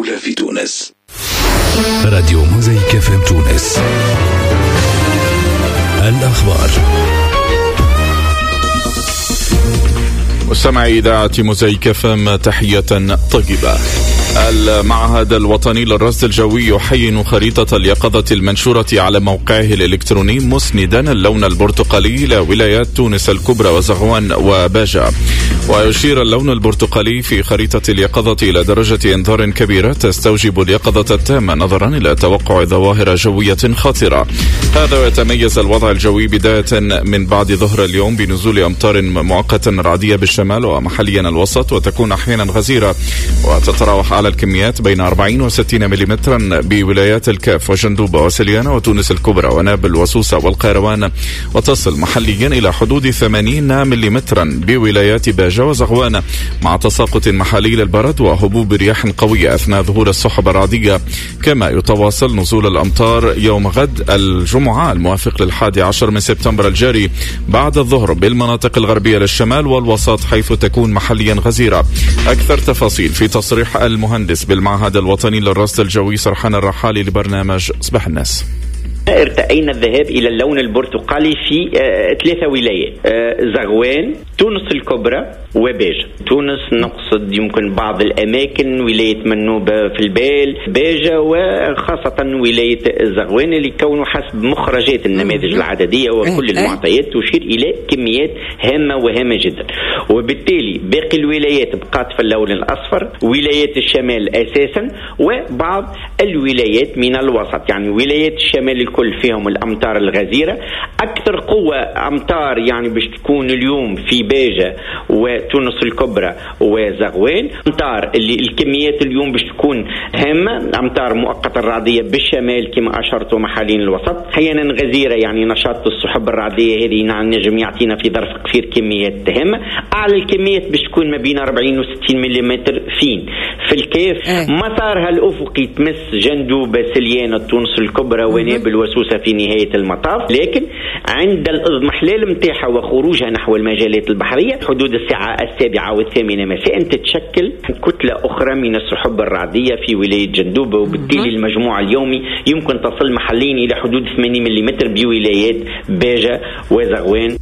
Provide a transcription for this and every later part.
الأولى في تونس. راديو موزايك FM تونس. الأخبار. مستمعي إذاعة موزايك FM، تحية طيبة. المعهد الوطني للرصد الجوي يحين خريطة اليقظة المنشورة على موقعه الإلكتروني مسندا اللون البرتقالي إلى ولايات تونس الكبرى وزغوان وباجة. ويشير اللون البرتقالي في خريطة اليقظة إلى درجة إنذار كبيرة تستوجب اليقظة التامة نظرا إلى توقع ظواهر جوية خطرة. هذا ويتميز الوضع الجوي بداية من بعد ظهر اليوم بنزول أمطار مؤقتا رعدية بالشمال ومحليا الوسط، وتكون أحيانا غزيرة، وتتراوح على الكميات بين 40 و 60 ملم بولايات الكاف وجندوبة وسليانة وتونس الكبرى ونابل وسوسة والقيروان، وتصل محليا إلى حدود 80 ملم بولايات باجة وزغوان، مع تساقط محلي للبرد وهبوب رياح قوية أثناء ظهور السحب الرعدية. كما يتواصل نزول الأمطار يوم غد الجمعة الموافق ل11 من سبتمبر الجاري بعد الظهر بالمناطق الغربية للشمال والوسط، حيث تكون محليا غزيرة. أكثر تفاصيل في تصريح المهندس بالمعهد الوطني للرصد الجوي سرحان الرحالي لبرنامج صباح الناس. ارتأينا الذهاب إلى اللون البرتقالي في 3 ولايات، زغوان، تونس الكبرى وباجة. تونس نقصد يمكن بعض الأماكن، ولاية منوبة في البال، باجة، وخاصة ولاية زغوان اللي كونوا حسب مخرجات النماذج العددية وكل المعطيات تشير إلى كميات هامة وهامة جدا. وبالتالي باقي الولايات بقات في اللون الأصفر، ولايات الشمال أساسا، وبعض الولايات من الوسط. يعني ولايات الشمال الكل فيهم الأمطار الغزيرة. أكثر قوة أمطار يعني باش تكون اليوم في باجة وتونس الكبرى وزغوان. أمطار اللي الكميات اليوم باش تكون هامة، أمطار مؤقتة الرعدية بالشمال كما أشرت ومحالين الوسط، أحيانا غزيرة، يعني نشاط السحب الرعدية هذه نجم يعطينا في ظرف قصير كميات هامة. أعلى الكميات باش تكون ما بين 40 و 60 ملم فين في الكيف. مسارها الأفقي تمس جندوبة سليانة تونس الكبرى ونابل وسوسة في نهاية المطاف، لكن عند الإضمحلال متاحة وخروجها نحو المجالات البحرية حدود الساعة 7 و 8 مساء تتشكل كتلة أخرى من السحب الرعدية في ولاية جندوبة، وبالتالي المجموع اليومي يمكن تصل محليا إلى حدود 80 ملم بولايات باجة وزغوان.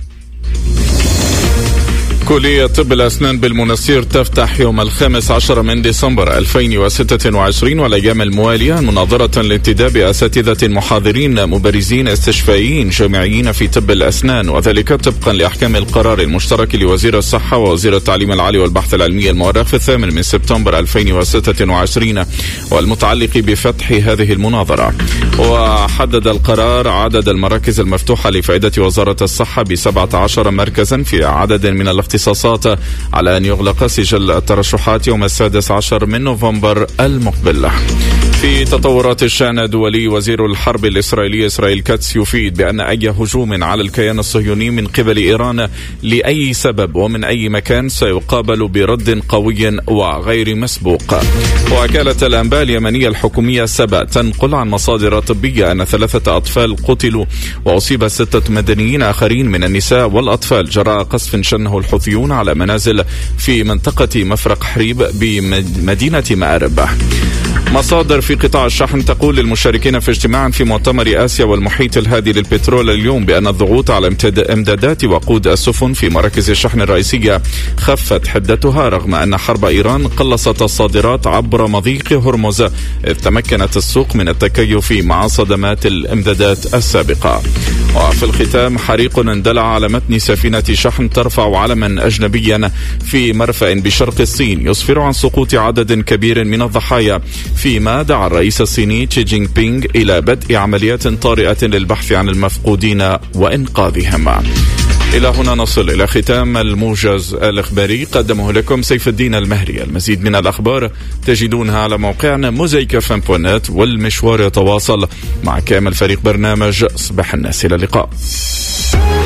كلية طب الأسنان بالمنستير تفتح يوم 15 من ديسمبر 2026 والأيام الموالية مناظرة لانتداب أساتذة محاضرين مبرزين استشفائيين جامعيين في طب الأسنان، وذلك طبقا لأحكام القرار المشترك لوزير الصحة ووزير التعليم العالي والبحث العلمي المؤرخ في 8 من سبتمبر 2026 والمتعلق بفتح هذه المناظرة. وحدد القرار عدد المراكز المفتوحة لفائدة وزارة الصحة ب17 مركزا في عدد من الاختصاصات، على أن يغلق سجل الترشحات يوم 16 من نوفمبر المقبل. في تطورات الشأن الدولي، وزير الحرب الإسرائيلي إسرائيل كاتس يفيد بأن أي هجوم على الكيان الصهيوني من قبل إيران لأي سبب ومن أي مكان سيقابل برد قوي وغير مسبوق. وكالة الأنباء اليمنية الحكومية سبا تنقل عن مصادر طبية أن 3 أطفال قتلوا وأصيب 6 مدنيين آخرين من النساء والأطفال جراء قصف شنه الحوثيون على منازل في منطقة مفرق حريب بمدينة مأرب. مصادر في قطاع الشحن تقول للمشاركين في اجتماع في مؤتمر آسيا والمحيط الهادي للبترول اليوم بأن الضغوط على امدادات وقود السفن في مراكز الشحن الرئيسية خفت حدتها، رغم أن حرب إيران قلصت الصادرات عبر مضيق هرمز، إذ تمكنت السوق من التكيف مع صدمات الامدادات السابقة. وفي الختام، حريق اندلع على متن سفينة شحن ترفع علما أجنبيا في مرفأ بشرق الصين، يسفر عن سقوط عدد كبير من الضحايا، فيما دعا الرئيس الصيني شي جين بينغ إلى بدء عمليات طارئة للبحث عن المفقودين وإنقاذهم. إلى هنا نصل إلى ختام الموجز الإخباري، قدمه لكم سيف الدين المهري. المزيد من الأخبار تجدونها على موقعنا mozaikfm.net، والمشوار يتواصل مع كامل فريق برنامج صباح الناس. إلى اللقاء.